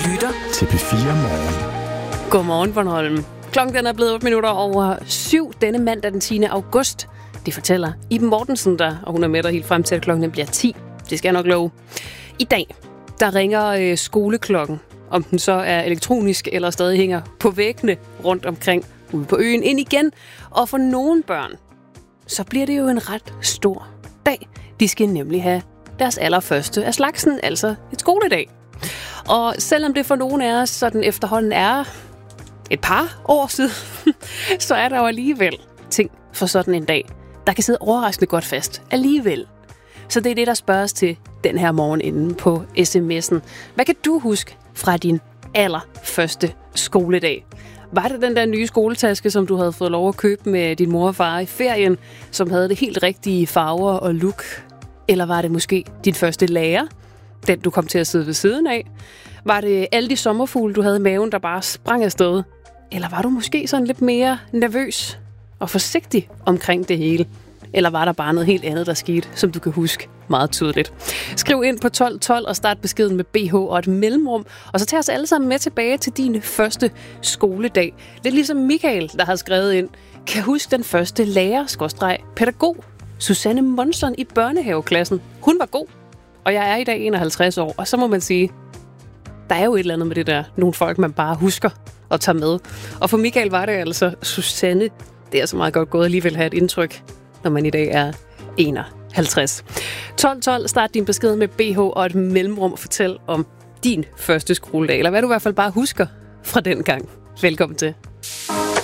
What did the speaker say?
lytter til P4 Morgen. Godmorgen, Bornholm. Klokken den er blevet 8 minutter over 7 denne mandag den 10. august. Det fortæller Iben Mortensen, og hun er med dig helt frem til, at klokken bliver 10. Det skal jeg nok love. I dag, der ringer skoleklokken, om den så er elektronisk eller stadig hænger på væggene rundt omkring ude på øen ind igen. Og for nogle børn, så bliver det jo en ret stor dag. De skal nemlig have deres allerførste af slagsen, altså et skoledag. Og selvom det for nogle af os sådan efterhånden er et par år siden, så er der jo alligevel ting for sådan en dag, der kan sidde overraskende godt fast alligevel. Så det er det, der spørges til den her morgen inde på sms'en. Hvad kan du huske fra din allerførste skoledag? Var det den der nye skoletaske, som du havde fået lov at købe med din mor og far i ferien, som havde det helt rigtige farver og look? Eller var det måske din første lærer, den du kom til at sidde ved siden af? Var det alle de sommerfugle, du havde i maven, der bare sprang afsted? Eller var du måske sådan lidt mere nervøs og forsigtig omkring det hele? Eller var der bare noget helt andet, der skete, som du kan huske meget tydeligt? Skriv ind på 1212 og start beskeden med BH og et mellemrum. Og så tag os alle sammen med tilbage til din første skoledag. Lidt ligesom Michael, der har skrevet ind. Kan huske den første lærer-pædagog, Susanne Monson i børnehaveklassen. Hun var god, og jeg er i dag 51 år. Og så må man sige, der er jo et eller andet med det der. Nogle folk, man bare husker og tager med. Og for Michael var det altså Susanne. Det er så meget godt gået alligevel at have et indtryk, når man i dag er 51. 1212, start din besked med BH og et mellemrum og fortæl om din første skoledag. Eller hvad du i hvert fald bare husker fra den gang. Velkommen til.